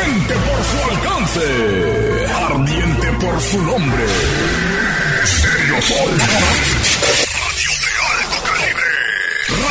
Potente por su alcance, ardiente por su nombre. Sello Sol.